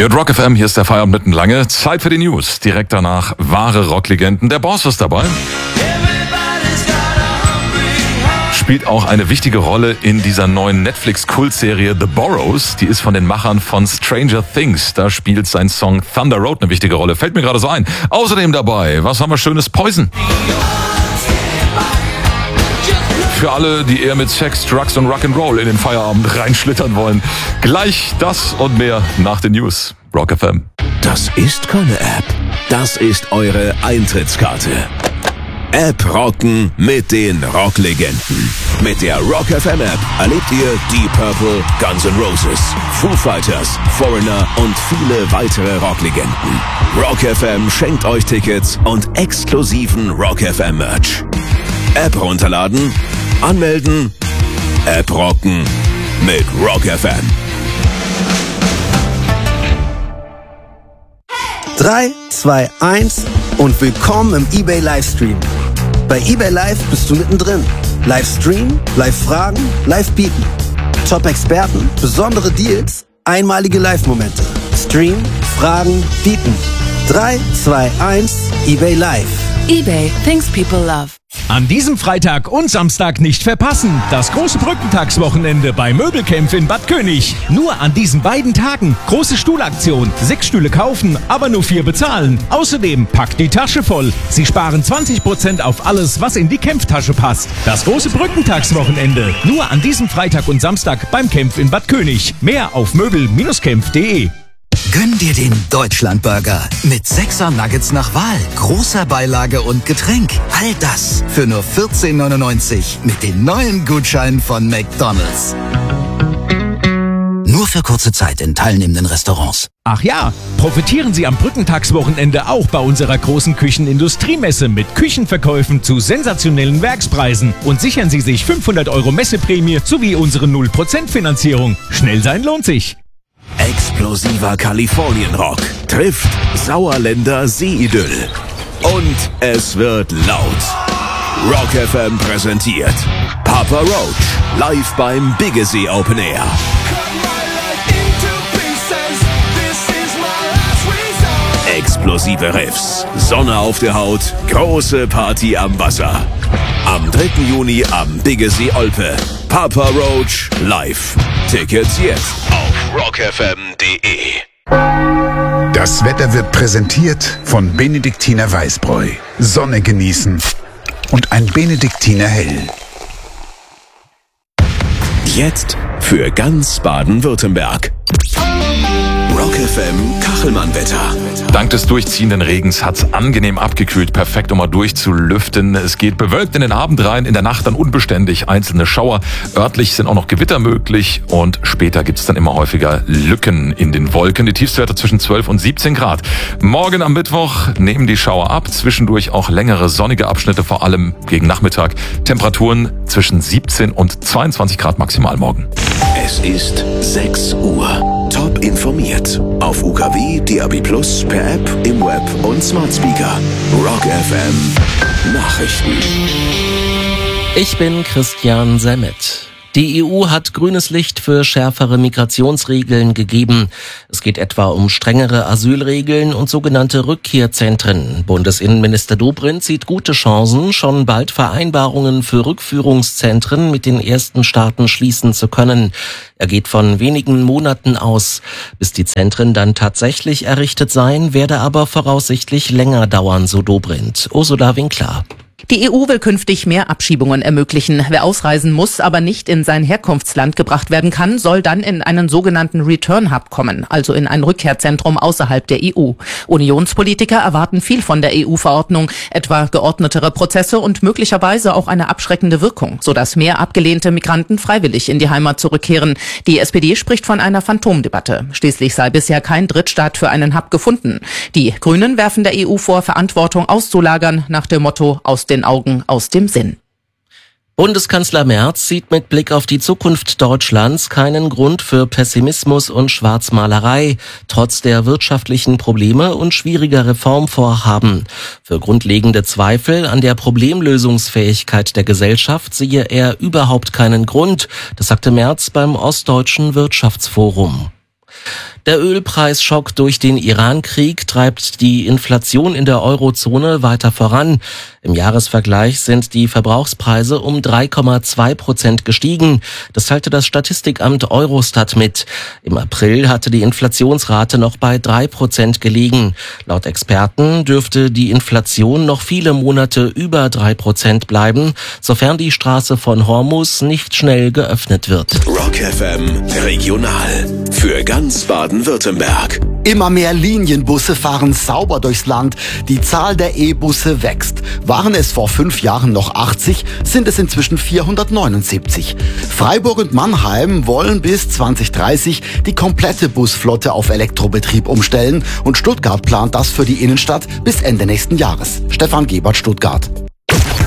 Ihr hört Rock FM, hier ist der Feierabend mitten lange. Zeit für die News. Direkt danach wahre Rocklegenden. Der Boss ist dabei. Spielt auch eine wichtige Rolle in dieser neuen Netflix-Kultserie The Burrows. Die ist von den Machern von Stranger Things. Da spielt sein Song Thunder Road eine wichtige Rolle. Fällt mir gerade so ein. Außerdem dabei, was haben wir schönes? Poison. Für alle, die eher mit Sex, Drugs und Rock'n'Roll in den Feierabend reinschlittern wollen. Gleich das und mehr nach den News. Rock FM. Das ist keine App. Das ist eure Eintrittskarte. App rocken mit den Rocklegenden. Mit der Rock FM App erlebt ihr Deep Purple, Guns N' Roses, Foo Fighters, Foreigner und viele weitere Rocklegenden. Rock FM schenkt euch Tickets und exklusiven Rock FM Merch. App runterladen, anmelden, App rocken mit Rock FM. 3, 2, 1 und willkommen im eBay Livestream. Bei eBay Live bist du mittendrin. Livestream, Live-Fragen, Live-Bieten. Top-Experten, besondere Deals, einmalige Live-Momente. Stream, Fragen, Bieten. 3, 2, 1, eBay Live. eBay, things people love. An diesem Freitag und Samstag nicht verpassen. Das große Brückentagswochenende bei Möbelkämpf in Bad König. Nur an diesen beiden Tagen. Große Stuhlaktion. 6 Stühle kaufen, aber nur 4 bezahlen. Außerdem packt die Tasche voll. Sie sparen 20% auf alles, was in die Kämpftasche passt. Das große Brückentagswochenende. Nur an diesem Freitag und Samstag beim Kämpf in Bad König. Mehr auf möbel-kämpf.de. Gönn dir den Deutschlandburger mit 6er Nuggets nach Wahl, großer Beilage und Getränk. All das für nur 14,99 mit den neuen Gutscheinen von McDonald's. Nur für kurze Zeit in teilnehmenden Restaurants. Ach ja, profitieren Sie am Brückentagswochenende auch bei unserer großen Küchenindustriemesse mit Küchenverkäufen zu sensationellen Werkspreisen und sichern Sie sich 500 € Messeprämie sowie unsere 0% Finanzierung. Schnell sein lohnt sich. Explosiver Kalifornienrock trifft Sauerländer Seeidyll. Und es wird laut. Rock FM präsentiert Papa Roach live beim Biggesee Open Air. Explosive Riffs, Sonne auf der Haut, große Party am Wasser. Am 3. Juni am Biggesee Olpe. Papa Roach live. Tickets jetzt auf rockfm.de. Das Wetter wird präsentiert von Benediktiner Weißbräu. Sonne genießen und ein Benediktiner Hell. Jetzt für ganz Baden-Württemberg. Rock FM Kachelmann-Wetter. Dank des durchziehenden Regens hat's angenehm abgekühlt, perfekt, um mal durchzulüften. Es geht bewölkt in den Abend rein, in der Nacht dann unbeständig einzelne Schauer. Örtlich sind auch noch Gewitter möglich und später gibt's dann immer häufiger Lücken in den Wolken. Die Tiefstwerte zwischen 12 und 17 Grad. Morgen am Mittwoch nehmen die Schauer ab, zwischendurch auch längere sonnige Abschnitte, vor allem gegen Nachmittag. Temperaturen zwischen 17 und 22 Grad maximal morgen. Es ist 6 Uhr. Top informiert. Auf UKW, DAB+, per App, im Web und Smart Speaker. Rock FM Nachrichten. Ich bin Christian Semmet. Die EU hat grünes Licht für schärfere Migrationsregeln gegeben. Es geht etwa um strengere Asylregeln und sogenannte Rückkehrzentren. Bundesinnenminister Dobrindt sieht gute Chancen, schon bald Vereinbarungen für Rückführungszentren mit den ersten Staaten schließen zu können. Er geht von wenigen Monaten aus. Bis die Zentren dann tatsächlich errichtet seien, werde aber voraussichtlich länger dauern, so Dobrindt. Ursula Winkler. Die EU will künftig mehr Abschiebungen ermöglichen. Wer ausreisen muss, aber nicht in sein Herkunftsland gebracht werden kann, soll dann in einen sogenannten Return Hub kommen, also in ein Rückkehrzentrum außerhalb der EU. Unionspolitiker erwarten viel von der EU-Verordnung, etwa geordnetere Prozesse und möglicherweise auch eine abschreckende Wirkung, sodass mehr abgelehnte Migranten freiwillig in die Heimat zurückkehren. Die SPD spricht von einer Phantomdebatte. Schließlich sei bisher kein Drittstaat für einen Hub gefunden. Die Grünen werfen der EU vor, Verantwortung auszulagern, nach dem Motto aus den Augen, aus dem Sinn. Bundeskanzler Merz sieht mit Blick auf die Zukunft Deutschlands keinen Grund für Pessimismus und Schwarzmalerei, trotz der wirtschaftlichen Probleme und schwieriger Reformvorhaben. Für grundlegende Zweifel an der Problemlösungsfähigkeit der Gesellschaft sehe er überhaupt keinen Grund, das sagte Merz beim Ostdeutschen Wirtschaftsforum. Der Ölpreisschock durch den Iran-Krieg treibt die Inflation in der Eurozone weiter voran. Im Jahresvergleich sind die Verbrauchspreise um 3,2% gestiegen. Das teilte das Statistikamt Eurostat mit. Im April hatte die Inflationsrate noch bei 3% gelegen. Laut Experten dürfte die Inflation noch viele Monate über 3% bleiben, sofern die Straße von Hormuz nicht schnell geöffnet wird. Rock FM Regional für ganz Baden-Württemberg. Immer mehr Linienbusse fahren sauber durchs Land. Die Zahl der E-Busse wächst. Waren es vor 5 Jahren noch 80, sind es inzwischen 479. Freiburg und Mannheim wollen bis 2030 die komplette Busflotte auf Elektrobetrieb umstellen und Stuttgart plant das für die Innenstadt bis Ende nächsten Jahres. Stefan Gebert, Stuttgart.